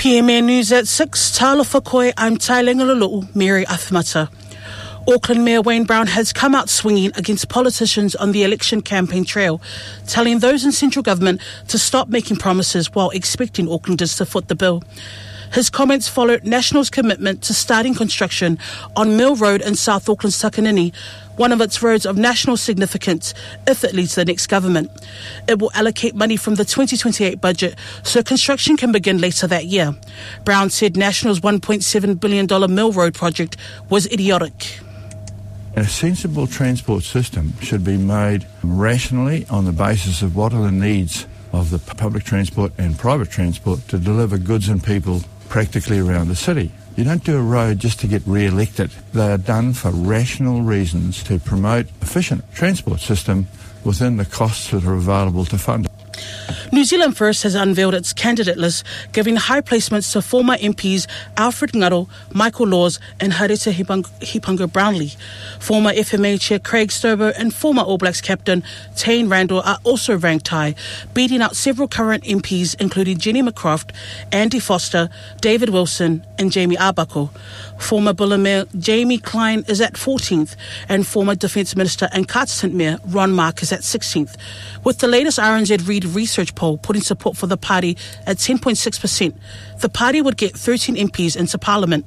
PMN News at 6. Talofa koe, I'm Tailengalulu, Mary Athmata. Auckland Mayor Wayne Brown has come out swinging against politicians on the election campaign trail, telling those in central government to stop making promises while expecting Aucklanders to foot the bill. His comments followed National's commitment to starting construction on Mill Road in South Auckland's Takanini, one of its roads of national significance, if it leads the next government. It will allocate money from the 2028 budget so construction can begin later that year. Brown said National's $1.7 billion Mill Road project was idiotic. A sensible transport system should be made rationally on the basis of what are the needs of the public transport and private transport to deliver goods and people practically around the city. You don't do a road just to get re-elected. They are done for rational reasons to promote efficient transport system within the costs that are available to fund it. New Zealand First has unveiled its candidate list, giving high placements to former MPs Alfred Ngaro, Michael Laws and Harita Hipango Brownlee. Former FMA Chair Craig Stobo and former All Blacks captain Tane Randall are also ranked high, beating out several current MPs including Jenny McCroft, Andy Foster, David Wilson and Jamie Arbako. Former Buller Mayor Jamie Klein is at 14th and former Defence Minister and Carterton Mayor Ron Mark is at 16th. With the latest RNZ Reid research poll putting support for the party at 10.6%, the party would get 13 MPs into Parliament.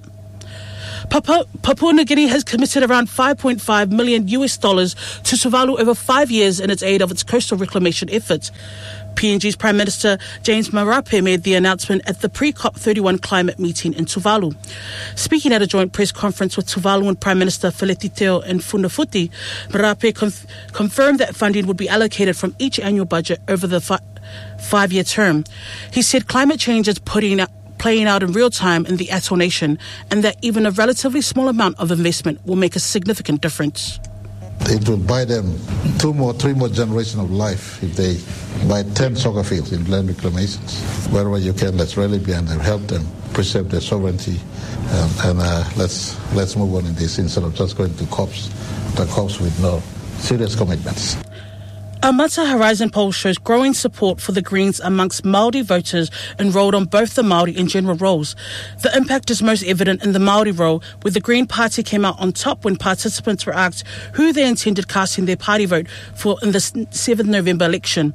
Papua New Guinea has committed around $5.5 million to Tuvalu over 5 years in its aid of its coastal reclamation efforts. PNG's Prime Minister James Marape made the announcement at the pre-COP31 climate meeting in Tuvalu. Speaking at a joint press conference with Tuvaluan Prime Minister Feliciteo and Funafuti, Marape confirmed that funding would be allocated from each annual budget over the five-year term. He said climate change is playing out in real time in the Atoll Nation and that even a relatively small amount of investment will make a significant difference. It will buy them 3 more generations of life if they buy 10 soccer fields in land reclamations. Wherever you can, let's rally behind them, help them preserve their sovereignty, and let's move on in this instead of just going to COPs with no serious commitments. A Mata Horizon poll shows growing support for the Greens amongst Māori voters enrolled on both the Māori and general rolls. The impact is most evident in the Māori roll, where the Green Party came out on top when participants were asked who they intended casting their party vote for in the 7th November election.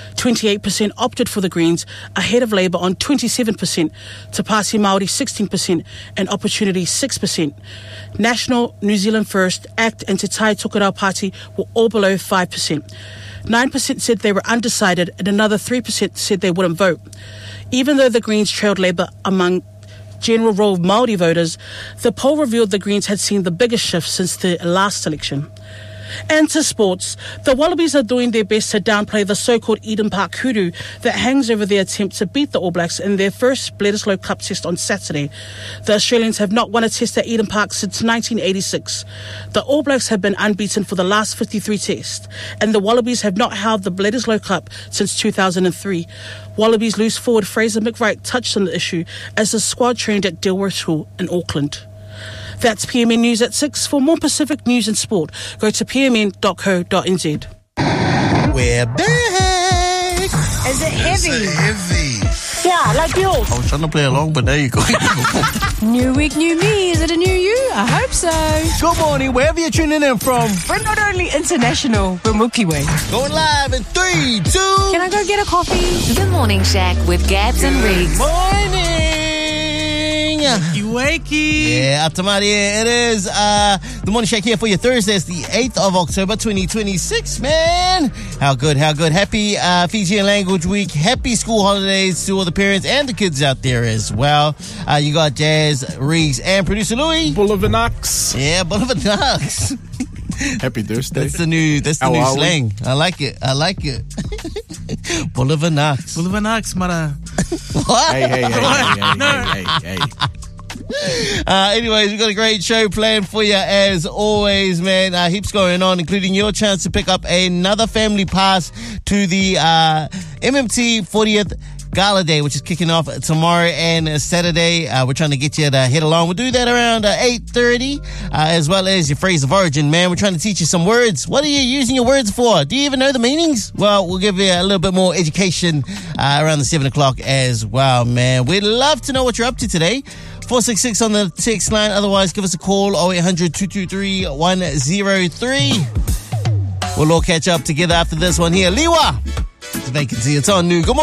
28% opted for the Greens, ahead of Labour on 27%, Te Pāti Māori 16% and Opportunity 6%. National, New Zealand First, ACT and Te Tai Tokerau Party were all below 5%. 9% said they were undecided and another 3% said they wouldn't vote. Even though the Greens trailed Labour among general roll Māori voters, the poll revealed the Greens had seen the biggest shift since the last election. And to sports, the Wallabies are doing their best to downplay the so-called Eden Park hoodoo that hangs over their attempt to beat the All Blacks in their first Bledisloe Cup test on Saturday. The Australians have not won a test at Eden Park since 1986. The All Blacks have been unbeaten for the last 53 tests, and the Wallabies have not held the Bledisloe Cup since 2003. Wallabies loose forward Fraser McWright touched on the issue as the squad trained at Dilworth School in Auckland. That's PMN News at 6. For more Pacific news and sport, go to pmn.co.nz. We're back! Is it heavy? Yeah, like yours. I was trying to play along, but there you go. New week, new me. Is it a new you? I hope so. Good morning, wherever you're tuning in from. We're not only international, we're Milky Way. Going live in 3, 2... Can I go get a coffee? The Morning Shack with Gabs and Riggs. Morning! Wakey. Yeah, Atamari, it is the Morning Shack here for you Thursday. It's the 8th of October 2026, man. How good. Happy Fijian Language Week. Happy school holidays to all the parents and the kids out there as well. You got Jazz, Riggs, and producer Louie. Bullivanax. Yeah, Bullivanax. Happy Thursday. That's the new slang. I like it. Bullivanax. Bullivanax, mara. What? Hey. Anyways, we've got a great show planned for you as always, man. Heaps going on, including your chance to pick up another family pass to the MMT 40th Gala Day, which is kicking off tomorrow and Saturday. We're trying to get you to head along. We'll do that around 8:30, as well as your phrase of origin, man. We're trying to teach you some words. What are you using your words for? Do you even know the meanings? Well, we'll give you a little bit more education around the 7 o'clock as well, man. We'd love to know what you're up to today. 466 on the text line. Otherwise, give us a call, 0800 223 103. We'll all catch up together after this one here. Liwa! It's Vacancy. It's on New. Good morning.